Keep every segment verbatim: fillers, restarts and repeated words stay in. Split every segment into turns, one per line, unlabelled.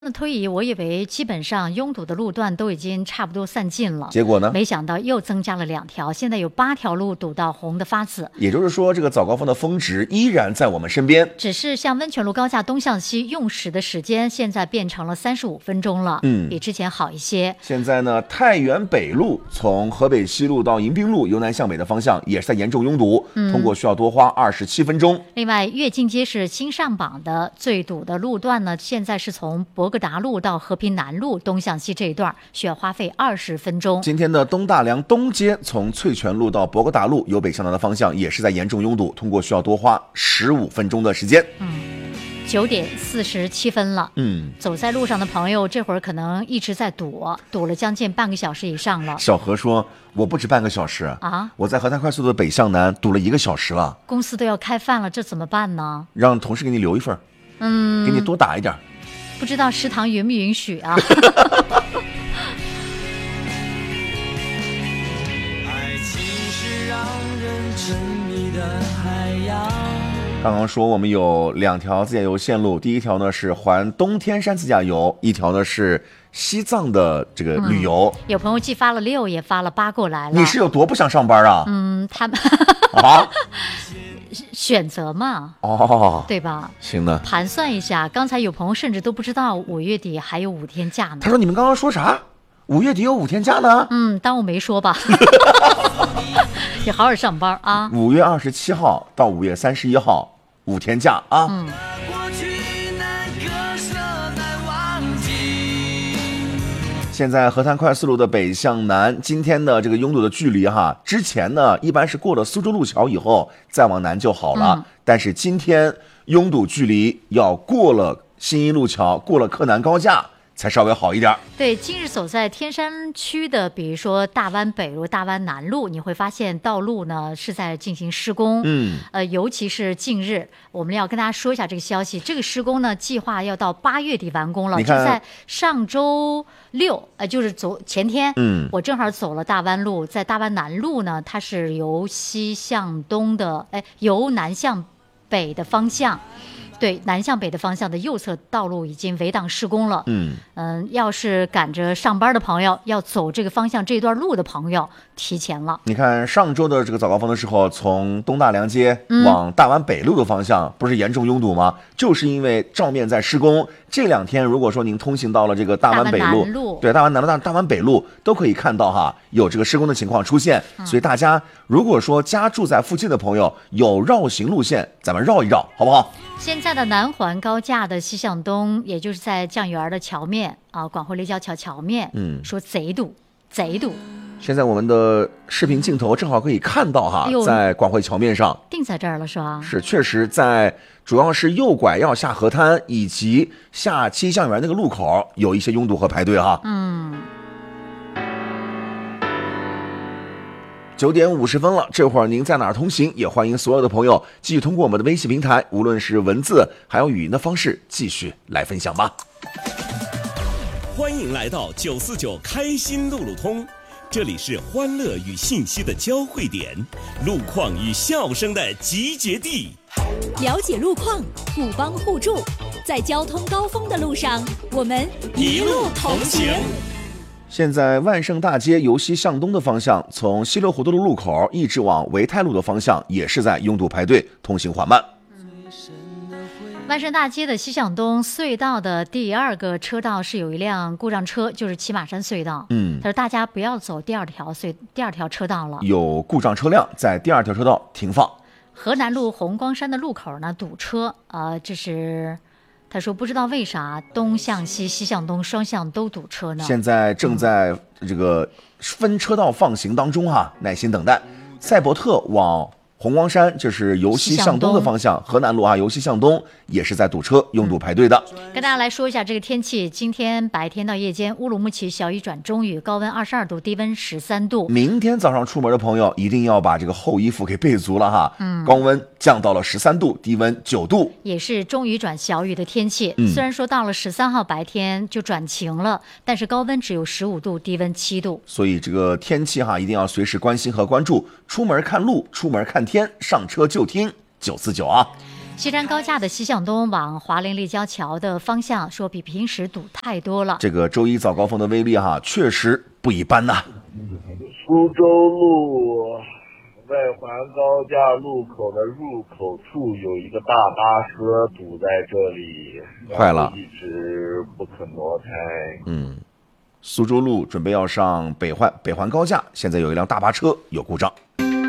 那推移，我以为基本上拥堵的路段都已经差不多散尽了，
结果呢？
没想到又增加了两条，现在有八条路堵到红的发紫。
也就是说，这个早高峰的峰值依然在我们身边。
只是像温泉路高架东向西用时的时间，现在变成了三十五分钟了，嗯，比之前好一些。
现在呢，太原北路从河北西路到迎宾路由南向北的方向也是在严重拥堵，嗯、通过需要多花二十七分钟。
另外，越境街是新上榜的最堵的路段呢，现在是从博格达路到和平南路东向西这一段需要花费二十分钟。
今天的东大梁东街从翠泉路到博格达路由北向南的方向也是在严重拥堵，通过需要多花十五分钟的时间。
嗯，九点四十七分了。嗯，走在路上的朋友这会儿可能一直在堵，堵了将近半个小时以上了。
小何说：“我不止半个小时啊，我在河滩快速的北向南堵了一个小时了。
公司都要开饭了，这怎么办呢？
让同事给你留一份，嗯，给你多打一点。”
不知道食堂允不允许啊？爱情是让人沉迷的海洋。刚刚说我们有两条自驾游线路，第一条呢是环东天山自驾游，一条呢是西藏的这个旅游。嗯、有朋友既发了六也发了八过来了。
你是有多不想上班啊？
嗯，他们
啊。
选择嘛，
哦，
对吧？
行的，
盘算一下，刚才有朋友甚至都不知道五月底还有五天假呢。
他说：“你们刚刚说啥？五月底有五天假呢？”
嗯，当我没说吧。你好好上班啊！
五月二十七号到五月三十一号五天假啊。嗯。现在河滩快速路的北向南，今天的这个拥堵的距离哈，之前呢一般是过了苏州路桥以后再往南就好了，嗯、但是今天拥堵距离要过了新一路桥，过了柯南高架才稍微好一点。
对，近日走在天山区的，比如说大湾北路、大湾南路，你会发现道路呢是在进行施工。嗯，呃，尤其是近日，我们要跟大家说一下这个消息。这个施工呢，计划要到八月底完工了。
你看，
就在上周六，呃，就是昨前天，嗯，我正好走了大湾路，在大湾南路呢，它是由西向东的，哎，由南向北的方向。对，南向北的方向的右侧道路已经围挡施工了。嗯嗯、呃，要是赶着上班的朋友，要走这个方向这段路的朋友，提前了。
你看上周的这个早高峰的时候，从东大梁街往大湾北路的方向，嗯、不是严重拥堵吗？就是因为照面在施工。这两天如果说您通行到了这个大湾北路，
路
对大湾南路、大大湾北路都可以看到哈，有这个施工的情况出现。嗯、所以大家如果说家住在附近的朋友，有绕行路线，咱们绕一绕，好不好？
现在的南环高架的西向东，也就是在酱园的桥面啊，广汇立交桥桥面，嗯，说贼堵，贼堵。
现在我们的视频镜头正好可以看到哈，在广汇桥面上
定在这儿了是吧？
是，确实在主要是右拐要下河滩以及下七酱园那个路口有一些拥堵和排队哈。嗯。九点五十分了，这会儿您在哪儿通行？也欢迎所有的朋友继续通过我们的微信平台，无论是文字还有语音的方式，继续来分享吧。
欢迎来到九四九开心路路通，这里是欢乐与信息的交汇点，路况与笑声的集结地。
了解路况，互帮互助，在交通高峰的路上，我们一路同行。
现在万盛大街由西向东的方向，从西乐湖的路口一直往维泰路的方向，也是在拥堵排队，通行缓慢。
万盛大街的西向东隧道的第二个车道是有一辆故障车，就是骑马山隧道。嗯，他说大家不要走第二条隧第二条车道了，
有故障车辆在第二条车道停放。
河南路红光山的路口呢堵车，呃，这是。他说不知道为啥东向西西向东双向都堵车呢，
现在正在这个分车道放行当中哈，耐心等待。赛博特往红光山就是由西向东的方向，河南路啊由西向东也是在堵车，拥堵排队的。
跟大家来说一下这个天气，今天白天到夜间乌鲁木齐小雨转中雨，高温二十二度，低温十三度。
明天早上出门的朋友一定要把这个厚衣服给备足了哈，嗯，高温降到了十三度，低温九度，
也是中雨转小雨的天气。嗯、虽然说到了十三号白天就转晴了，但是高温只有十五度，低温七度。
所以这个天气哈一定要随时关心和关注，出门看路，出门看天，上车就听九四九啊。
西山高架的西向东往华林立交桥的方向，说比平时堵太多了。
这个周一早高峰的威力哈，确实不一般呐。
苏州路外环高架路口的入口处有一个大巴车堵在这里，
快了，
一直不肯挪开。
嗯，苏州路准备要上北环北环高架，现在有一辆大巴车有故障。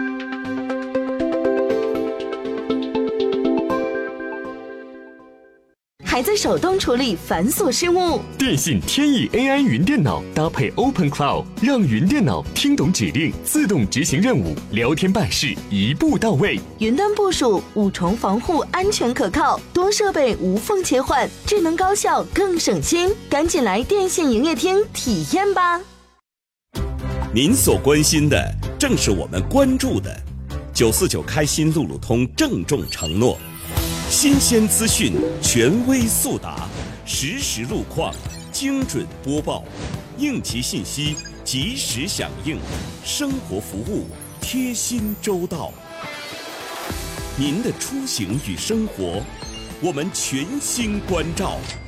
还在手动处理繁琐事务。
电信天翼 A I 云电脑搭配 Open Cloud， 让云电脑听懂指令，自动执行任务，聊天办事一步到位。
云端部署，五重防护，安全可靠，多设备无缝切换，智能高效更省心。赶紧来电信营业厅体验吧！
您所关心的正是我们关注的。九四九开心路路通郑重承诺。新鲜资讯，权威速达，实时路况，精准播报，应急信息及时响应，生活服务贴心周到。您的出行与生活，我们全心关照。